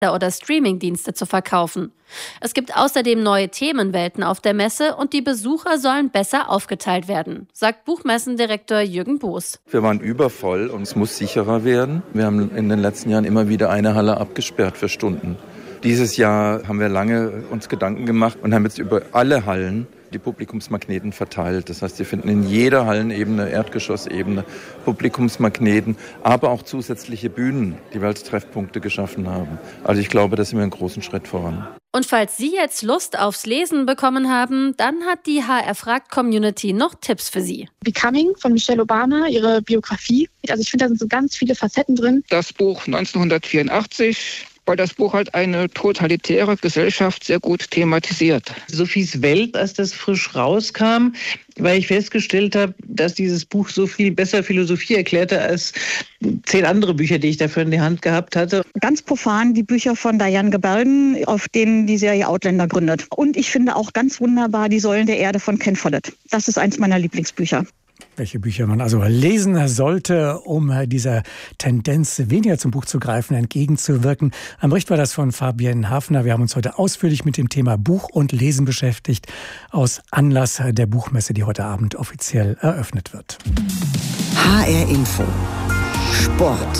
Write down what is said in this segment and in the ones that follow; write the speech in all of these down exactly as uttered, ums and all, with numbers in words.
oder Streamingdienste zu verkaufen. Es gibt außerdem neue Themenwelten auf der Messe und die Besucher sollen besser aufgeteilt werden, sagt Buchmessendirektor Jürgen Boos. Wir waren übervoll und es muss sicherer werden. Wir haben in den letzten Jahren immer wieder eine Halle abgesperrt für Stunden. Dieses Jahr haben wir lange uns Gedanken gemacht und haben jetzt über alle Hallen die Publikumsmagneten verteilt. Das heißt, Sie finden in jeder Hallenebene, Erdgeschossebene Publikumsmagneten, aber auch zusätzliche Bühnen, die wir als Treffpunkte geschaffen haben. Also ich glaube, da sind wir einen großen Schritt voran. Und falls Sie jetzt Lust aufs Lesen bekommen haben, dann hat die H R-Fragt-Community noch Tipps für Sie. Becoming von Michelle Obama, ihre Biografie. Also ich finde, da sind so ganz viele Facetten drin. Das Buch neunzehnhundertvierundachtzig, weil das Buch halt eine totalitäre Gesellschaft sehr gut thematisiert. Sophies Welt, als das frisch rauskam, weil ich festgestellt habe, dass dieses Buch so viel besser Philosophie erklärte als zehn andere Bücher, die ich dafür in die Hand gehabt hatte. Ganz profan die Bücher von Diane Gabaldon, auf denen die Serie Outlander gründet. Und ich finde auch ganz wunderbar die Säulen der Erde von Ken Follett. Das ist eins meiner Lieblingsbücher. Welche Bücher man also lesen sollte, um dieser Tendenz, weniger zum Buch zu greifen, entgegenzuwirken. Ein Bericht war das von Fabienne Hafner. Wir haben uns heute ausführlich mit dem Thema Buch und Lesen beschäftigt, aus Anlass der Buchmesse, die heute Abend offiziell eröffnet wird. H R Info Sport.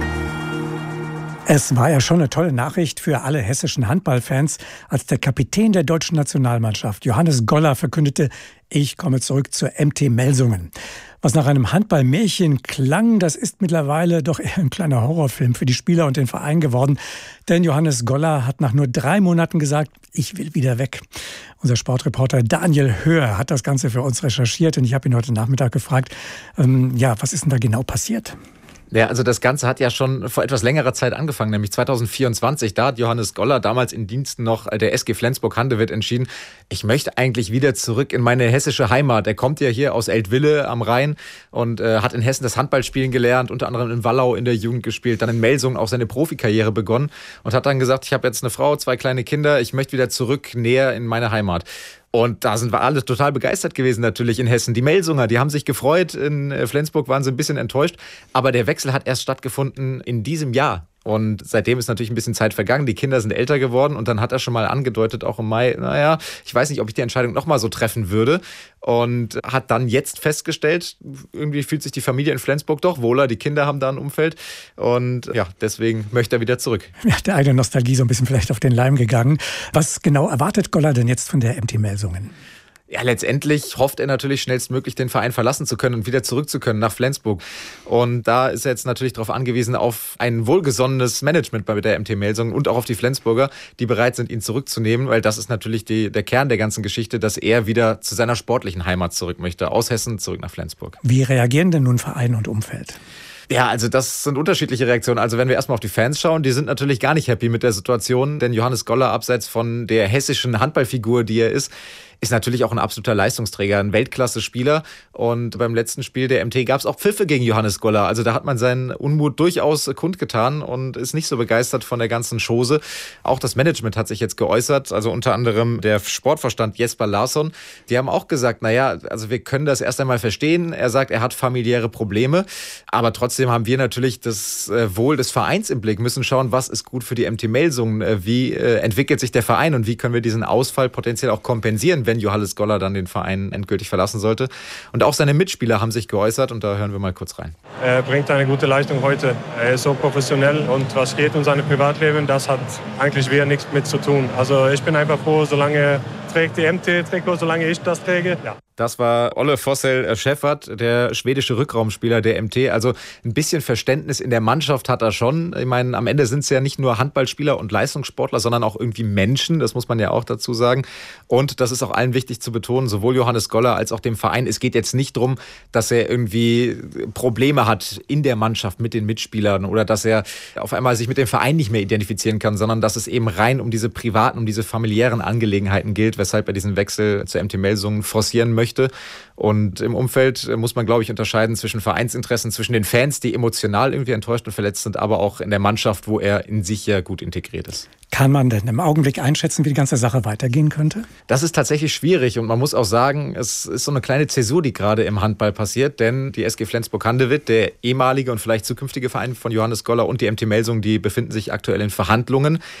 Es war ja schon eine tolle Nachricht für alle hessischen Handballfans, als der Kapitän der deutschen Nationalmannschaft, Johannes Goller, verkündete, ich komme zurück zur M T Melsungen. Was nach einem Handballmärchen klang, das ist mittlerweile doch eher ein kleiner Horrorfilm für die Spieler und den Verein geworden. Denn Johannes Goller hat nach nur drei Monaten gesagt, ich will wieder weg. Unser Sportreporter Daniel Höhr hat das Ganze für uns recherchiert und ich habe ihn heute Nachmittag gefragt, ähm, ja, was ist denn da genau passiert? Ja, also das Ganze hat ja schon vor etwas längerer Zeit angefangen, nämlich zweitausendvierundzwanzig. Da hat Johannes Goller, damals in Diensten noch der S G Flensburg-Handewitt, entschieden, ich möchte eigentlich wieder zurück in meine hessische Heimat. Er kommt ja hier aus Eltville am Rhein und äh, hat in Hessen das Handballspielen gelernt, unter anderem in Wallau in der Jugend gespielt, dann in Melsungen auch seine Profikarriere begonnen und hat dann gesagt, ich habe jetzt eine Frau, zwei kleine Kinder, ich möchte wieder zurück, näher in meine Heimat. Und da sind wir alle total begeistert gewesen natürlich in Hessen. Die Melsunger, die haben sich gefreut. In Flensburg waren sie ein bisschen enttäuscht. Aber der Wechsel hat erst stattgefunden in diesem Jahr. Und seitdem ist natürlich ein bisschen Zeit vergangen. Die Kinder sind älter geworden. Und dann hat er schon mal angedeutet, auch im Mai, naja, ich weiß nicht, ob ich die Entscheidung nochmal so treffen würde. Und hat dann jetzt festgestellt, irgendwie fühlt sich die Familie in Flensburg doch wohler. Die Kinder haben da ein Umfeld. Und ja, deswegen möchte er wieder zurück. Ja, der eigene Nostalgie so ein bisschen vielleicht auf den Leim gegangen. Was genau erwartet Goller denn jetzt von der M T Melsungen? Ja, letztendlich hofft er natürlich schnellstmöglich den Verein verlassen zu können und wieder zurück zu können nach Flensburg. Und da ist er jetzt natürlich darauf angewiesen, auf ein wohlgesonnenes Management bei der M T Melsungen und auch auf die Flensburger, die bereit sind, ihn zurückzunehmen, weil das ist natürlich die, der Kern der ganzen Geschichte, dass er wieder zu seiner sportlichen Heimat zurück möchte, aus Hessen zurück nach Flensburg. Wie reagieren denn nun Verein und Umfeld? Ja, also das sind unterschiedliche Reaktionen. Also wenn wir erstmal auf die Fans schauen, die sind natürlich gar nicht happy mit der Situation, denn Johannes Goller, abseits von der hessischen Handballfigur, die er ist, ist natürlich auch ein absoluter Leistungsträger, ein Weltklasse-Spieler. Und beim letzten Spiel der M T gab es auch Pfiffe gegen Johannes Goller. Also da hat man seinen Unmut durchaus kundgetan und ist nicht so begeistert von der ganzen Chose. Auch das Management hat sich jetzt geäußert, also unter anderem der Sportvorstand Jesper Larsson. Die haben auch gesagt, naja, also wir können das erst einmal verstehen. Er sagt, er hat familiäre Probleme, aber trotzdem haben wir natürlich das Wohl des Vereins im Blick, müssen schauen, was ist gut für die M T Melsungen, wie entwickelt sich der Verein und wie können wir diesen Ausfall potenziell auch kompensieren, wenn Johannes Goller dann den Verein endgültig verlassen sollte. Und auch seine Mitspieler haben sich geäußert und da hören wir mal kurz rein. Er bringt eine gute Leistung heute. Er ist so professionell und was geht um sein Privatleben, das hat eigentlich wieder nichts mit zu tun. Also ich bin einfach froh, solange trägt die M T-Trikot, solange ich das träge. Ja. Das war Olle Fossel-Schäffert, der schwedische Rückraumspieler der M T. Also ein bisschen Verständnis in der Mannschaft hat er schon. Ich meine, am Ende sind es ja nicht nur Handballspieler und Leistungssportler, sondern auch irgendwie Menschen. Das muss man ja auch dazu sagen. Und das ist auch allen wichtig zu betonen, sowohl Johannes Goller als auch dem Verein. Es geht jetzt nicht darum, dass er irgendwie Probleme hat in der Mannschaft mit den Mitspielern oder dass er auf einmal sich mit dem Verein nicht mehr identifizieren kann, sondern dass es eben rein um diese privaten, um diese familiären Angelegenheiten gilt, weshalb er diesen Wechsel zur M T Melsungen forcieren möchte. möchte. Und im Umfeld muss man, glaube ich, unterscheiden zwischen Vereinsinteressen, zwischen den Fans, die emotional irgendwie enttäuscht und verletzt sind, aber auch in der Mannschaft, wo er in sich ja gut integriert ist. Kann man denn im Augenblick einschätzen, wie die ganze Sache weitergehen könnte? Das ist tatsächlich schwierig und man muss auch sagen, es ist so eine kleine Zäsur, die gerade im Handball passiert, denn die S G Flensburg-Handewitt, der ehemalige und vielleicht zukünftige Verein von Johannes Goller und die M T Melsungen, die befinden sich aktuell in Verhandlungen.